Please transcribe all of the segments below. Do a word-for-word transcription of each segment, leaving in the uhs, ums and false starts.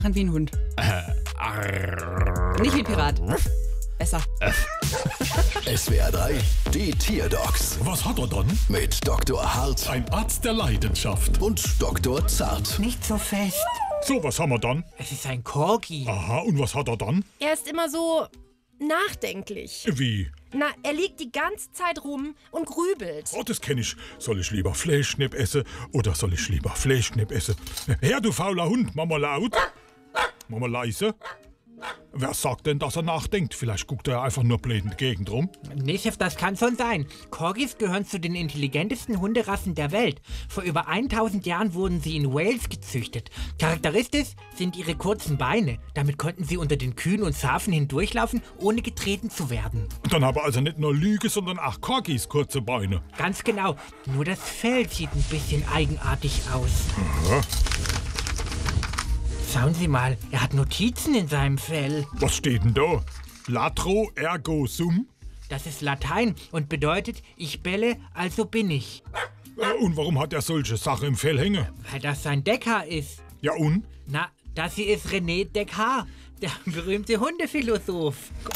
wie ein Hund. Äh, arr. Nicht wie ein Pirat. Besser. S W R drei, die Tierdocs Was hat er dann? mit Doktor Hart Ein Arzt der Leidenschaft. und Doktor Zart. Nicht so fest. So, was haben wir dann? Es ist ein Corgi. Aha, und was hat er dann? Er ist immer so nachdenklich. Wie? Na, er liegt die ganze Zeit rum und grübelt. Oh, das kenne ich. Soll ich lieber Fleischknepp essen oder soll ich lieber Fleischknepp essen? Her, du fauler Hund, mach mal laut. Mach mal leise. Wer sagt denn, dass er nachdenkt? Vielleicht guckt er einfach nur blöd in die Gegend rum. Nee, Chef, das kann schon sein. Corgis gehören zu den intelligentesten Hunderassen der Welt. Vor über tausend Jahren wurden sie in Wales gezüchtet. Charakteristisch sind ihre kurzen Beine. Damit konnten sie unter den Kühen und Schafen hindurchlaufen, ohne getreten zu werden. Dann haben also nicht nur Lüge, sondern auch Corgis kurze Beine. Ganz genau. Nur das Fell sieht ein bisschen eigenartig aus. Ja. Schauen Sie mal, er hat Notizen in seinem Fell. Was steht denn da? Latro ergo sum? Das ist Latein und bedeutet, ich belle, also bin ich. Äh, Und warum hat er solche Sachen im Fell hängen? Weil das sein Decker ist. Ja und? Na, das hier ist René Descartes, der berühmte Hundephilosoph.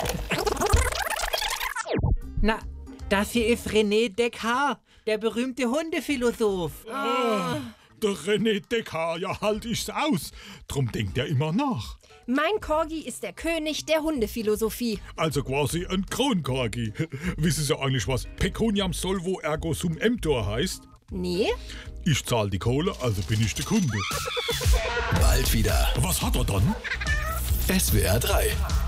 Na, das hier ist René Descartes, der berühmte Hundephilosoph. Der René Descartes, ja halt ich's aus. Drum denkt er immer nach. Mein Corgi ist der König der Hundephilosophie. Also quasi ein Kronkorgi. Wissen Sie eigentlich, was Pecuniam solvo ergo sum emptor heißt? Nee? Ich zahl die Kohle, also bin ich der Kunde. Bald wieder. Was hat er dann? S W R drei.